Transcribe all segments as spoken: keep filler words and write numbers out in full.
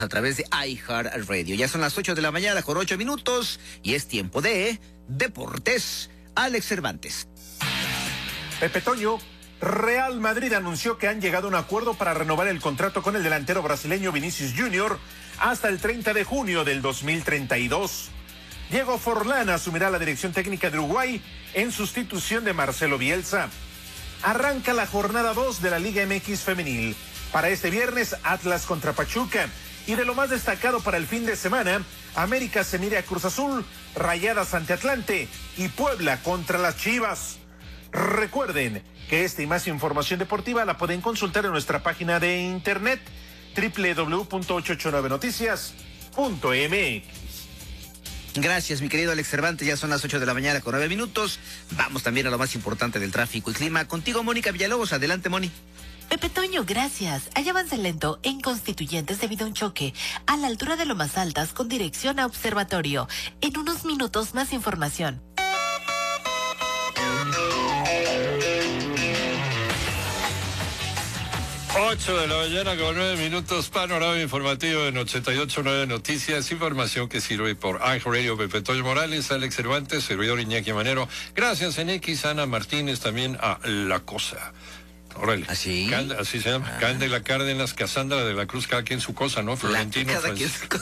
a través de iHeartRadio. Ya son las ocho de la mañana con ocho minutos y es tiempo de Deportes. Alex Cervantes. Pepe Toño, Real Madrid anunció que han llegado a un acuerdo para renovar el contrato con el delantero brasileño Vinicius Junior hasta el treinta de junio del dos mil treinta y dos. Diego Forlán asumirá la dirección técnica de Uruguay en sustitución de Marcelo Bielsa. Arranca la jornada dos de la Liga M X Femenil. Para este viernes, Atlas contra Pachuca. Y de lo más destacado para el fin de semana, América se mide a Cruz Azul, Rayadas ante Atlante y Puebla contra las Chivas. Recuerden que esta y más información deportiva la pueden consultar en nuestra página de internet doble u doble u doble u punto ochocientos ochenta y nueve noticias punto m x. Gracias, mi querido Alex Cervantes. Ya son las ocho de la mañana con nueve minutos. Vamos también a lo más importante del tráfico y clima. Contigo, Mónica Villalobos. Adelante, Moni. Pepe Toño, gracias. Hay avance lento en Constituyentes debido a un choque a la altura de Lomas Altas con dirección a Observatorio. En unos minutos más información. ocho de la mañana con nueve minutos, panorama informativo en ochenta y ocho punto nueve Noticias, información que sirve por iHeartRadio. Pepe Toño Morales, Alex Cervantes, servidor Iñaki Manero. Gracias, en X, Ana Martínez, también a La Cosa. Órale. ¿Así? Cand así se llama. Ah. Cándela Cárdenas, Casandra de la Cruz, cada quien su cosa, ¿no? Florentino, Francisco,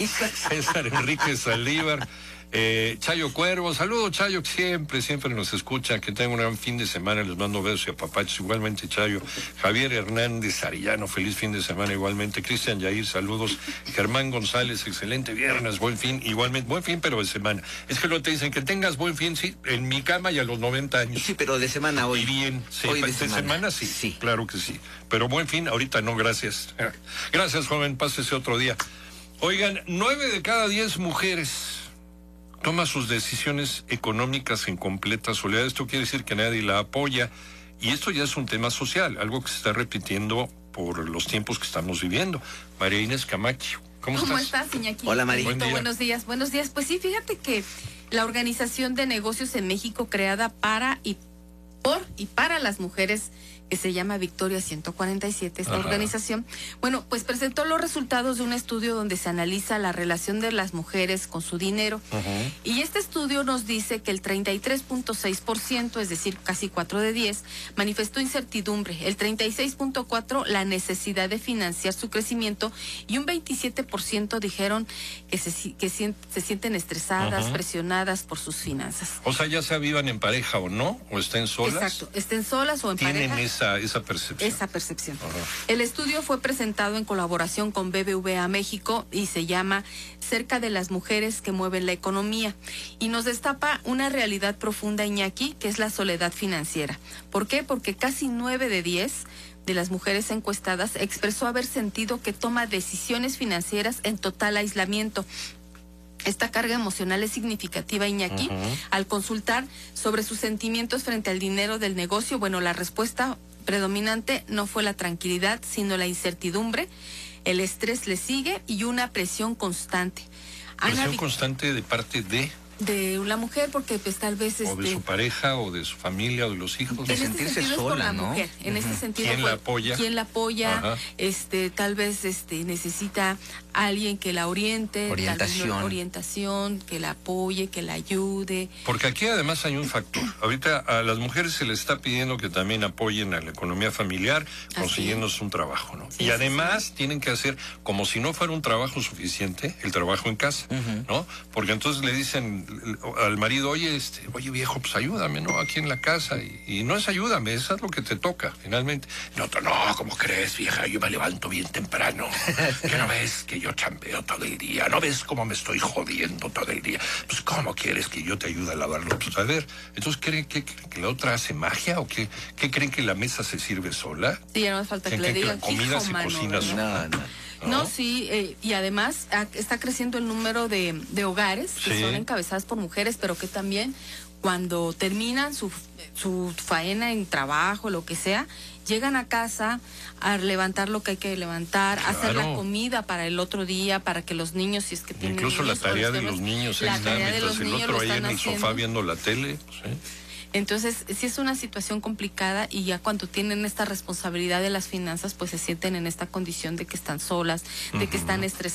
César Enrique Saldívar, eh, Chayo Cuervo. Saludos, Chayo, que siempre, siempre nos escucha. Que tengan un gran fin de semana. Les mando besos y apapachos. Igualmente, Chayo. Javier Hernández Arellano, feliz fin de semana. Igualmente, Cristian Yair, saludos. Germán González, excelente viernes, buen fin. Igualmente, buen fin, pero de semana. Es que luego te dicen que tengas buen fin, sí, en mi cama y a los noventa años. Sí, pero de semana hoy. Y bien, sí, hoy de, de semana. semana sí, sí, claro que sí. Pero buen fin, ahorita no, gracias. Gracias, joven, pásese otro día. Oigan, nueve de cada diez mujeres toma sus decisiones económicas en completa soledad. Esto quiere decir que nadie la apoya. Y esto ya es un tema social, algo que se está repitiendo por los tiempos que estamos viviendo. María Inés Camacho, ¿cómo, ¿Cómo estás? estás, Iñaki? Hola, María. Buen día. Buenos días, buenos días. Pues sí, fíjate que la Organización de Negocios en México, creada para y por y para las mujeres, que se llama Victoria ciento cuarenta y siete, esta Ajá. organización, bueno, pues presentó los resultados de un estudio donde se analiza la relación de las mujeres con su dinero. Ajá. Y este estudio nos dice que el treinta y tres punto seis por ciento, es decir, casi cuatro de diez, manifestó incertidumbre, el treinta y seis punto cuatro por ciento la necesidad de financiar su crecimiento y un veintisiete por ciento dijeron que se, que se, se sienten estresadas, Ajá. presionadas por sus finanzas. O sea, ya sea vivan en pareja o no, o estén solas. Exacto, estén solas o en ¿Tienen pareja. Esa, esa percepción. Esa percepción. Ajá. El estudio fue presentado en colaboración con B B V A México y se llama Cerca de las mujeres que mueven la economía. Y nos destapa una realidad profunda, Iñaki, que es la soledad financiera. ¿Por qué? Porque casi nueve de diez de las mujeres encuestadas expresó haber sentido que toma decisiones financieras en total aislamiento. Esta carga emocional es significativa, Iñaki. Uh-huh. Al consultar sobre sus sentimientos frente al dinero del negocio, bueno, la respuesta predominante no fue la tranquilidad, sino la incertidumbre. El estrés le sigue y una presión constante. ¿Presión Ana, constante de parte de...? De una mujer, porque pues tal vez... O de este, su pareja, o de su familia, o de los hijos. De en sentirse este sola, por la ¿no? Mujer. En uh-huh. ese sentido, ¿Quién fue, la apoya? ¿Quién la apoya? Ajá. Este, tal vez este necesita alguien que la oriente, orientación, tal vez, orientación, que la apoye, que la ayude. Porque aquí además hay un factor. Ahorita a las mujeres se les está pidiendo que también apoyen a la economía familiar, consiguiéndose un trabajo, ¿no? Sí, y además sí, sí. tienen que hacer como si no fuera un trabajo suficiente, el trabajo en casa, uh-huh. ¿no? Porque entonces le dicen al marido, oye, este, oye viejo, pues ayúdame, ¿no? Aquí en la casa. Y, y no es ayúdame, eso es lo que te toca, finalmente. No, no, ¿cómo crees, vieja? Yo me levanto bien temprano. ¿Que no ves que yo chambeo todo el día? ¿No ves cómo me estoy jodiendo todo el día? Pues, ¿cómo quieres que yo te ayude a lavarlo? Pues, a ver, entonces, ¿creen que, que la otra hace magia? ¿O qué, qué creen que la mesa se sirve sola? Sí, ya no hace falta que le digan. Que la comida se mano, cocina sola. No, no. ¿No? no, sí, eh, y además a, está creciendo el número de, de hogares que sí. son encabezadas por mujeres, pero que también cuando terminan su, su faena en trabajo, lo que sea, llegan a casa a levantar lo que hay que levantar, claro. a hacer la comida para el otro día, para que los niños, si es que tienen Incluso niños, la tarea de los, los niños, la ahí está, mientras el otro ahí en el haciendo. sofá viendo la tele. Sí. Entonces, sí es una situación complicada y ya cuando tienen esta responsabilidad de las finanzas, pues se sienten en esta condición de que están solas, de que están estresadas.